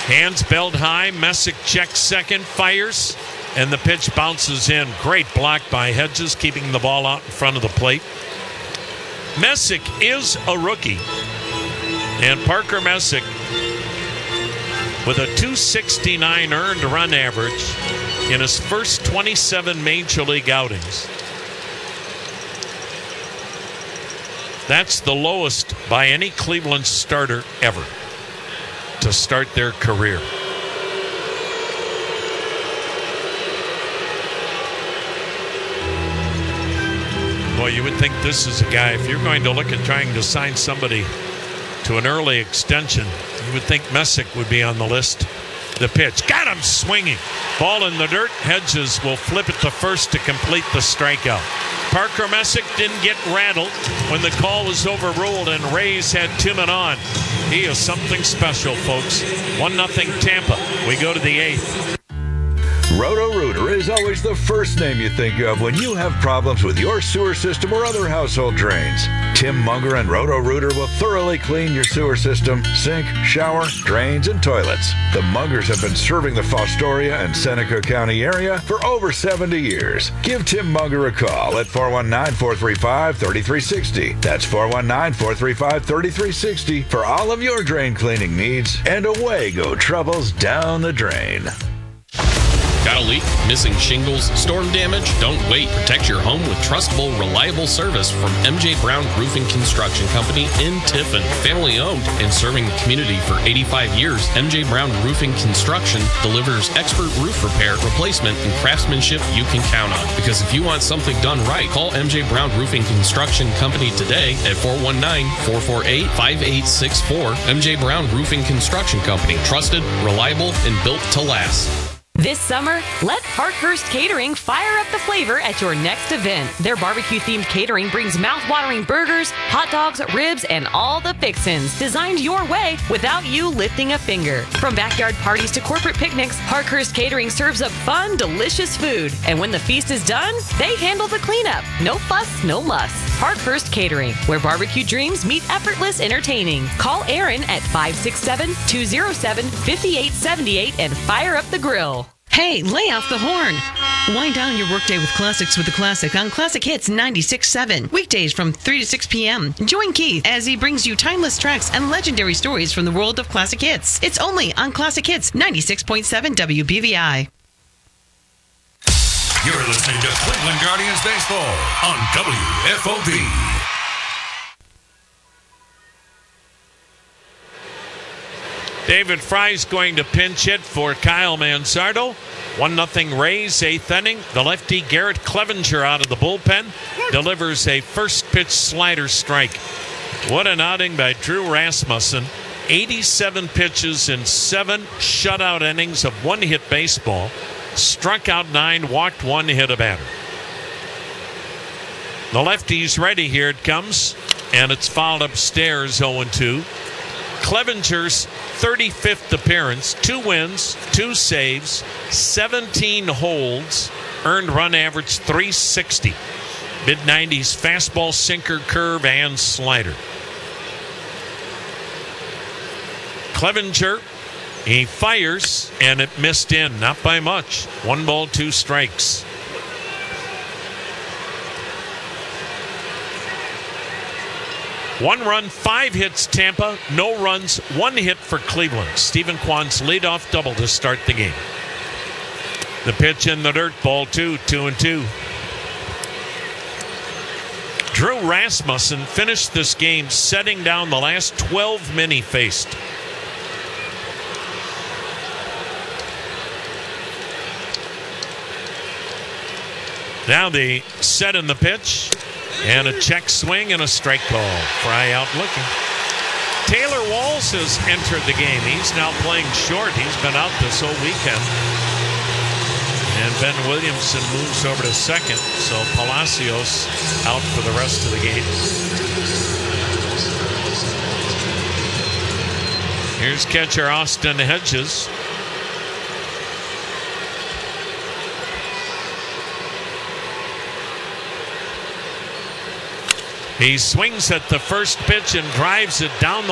Hands belt high. Messick checks second, fires, and the pitch bounces in. Great block by Hedges, keeping the ball out in front of the plate. Messick is a rookie. And Parker Messick, with a .269 earned run average in his first 27 Major League outings. That's the lowest by any Cleveland starter ever to start their career. Boy, you would think this is a guy, if you're going to look at trying to sign somebody to an early extension, you would think Messick would be on the list. The pitch. Got him swinging. Ball in the dirt. Hedges will flip it to first to complete the strikeout. Parker Messick didn't get rattled when the call was overruled and Rays had 2 men on. He is something special, folks. 1-0 Tampa. We go to the 8th. Roto-Rooter is always the first name you think of when you have problems with your sewer system or other household drains. Tim Munger and Roto-Rooter will thoroughly clean your sewer system, sink, shower, drains, and toilets. The Mungers have been serving the Fostoria and Seneca County area for over 70 years. Give Tim Munger a call at 419-435-3360. That's 419-435-3360 for all of your drain cleaning needs, and away go troubles down the drain. Got a leak? Missing shingles? Storm damage? Don't wait. Protect your home with trustable, reliable service from MJ Brown Roofing Construction Company in Tiffin. Family owned and serving the community for 85 years, MJ Brown Roofing Construction delivers expert roof repair, replacement, and craftsmanship you can count on. Because if you want something done right, call MJ Brown Roofing Construction Company today at 419-448-5864. MJ Brown Roofing Construction Company. Trusted, reliable, and built to last. This summer, let Parkhurst Catering fire up the flavor at your next event. Their barbecue-themed catering brings mouth-watering burgers, hot dogs, ribs, and all the fixins designed your way without you lifting a finger. From backyard parties to corporate picnics, Parkhurst Catering serves up fun, delicious food. And when the feast is done, they handle the cleanup. No fuss, no muss. Parkhurst Catering, where barbecue dreams meet effortless entertaining. Call Aaron at 567-207-5878 and fire up the grill. Hey, lay off the horn. Wind down your workday with classics with the Classic on Classic Hits 96.7. Weekdays from 3 to 6 p.m. Join Keith as he brings you timeless tracks and legendary stories from the world of classic hits. It's only on Classic Hits 96.7 WBVI. You're listening to Cleveland Guardians Baseball on WFOV. David Fry's going to pinch hit for Kyle Manzardo. 1-0 Rays, 8th inning. The lefty Garrett Clevenger out of the bullpen delivers a first pitch slider strike. What an outing by Drew Rasmussen. 87 pitches in 7 shutout innings of one-hit baseball. Struck out 9, walked 1, hit a batter. The lefty's ready. Here it comes. And it's fouled upstairs, 0-2. Clevenger's 35th appearance, 2 wins, 2 saves, 17 holds, earned run average 360. Mid-90s fastball, sinker, curve, and slider. Clevenger, he fires, and it missed in, not by much. 1 ball, 2 strikes. One run, 5 hits Tampa, no runs, 1 hit for Cleveland. Stephen Kwan's leadoff double to start the game. The pitch in the dirt, ball 2, 2-2. Drew Rasmussen finished this game setting down the last 12 men he faced. Now the set in the pitch. And a check swing and a strike call. Fry out looking. Taylor Walls has entered the game. He's now playing short. He's been out this whole weekend. And Ben Williamson moves over to second. So Palacios out for the rest of the game. Here's catcher Austin Hedges. He swings at the first pitch and drives it down the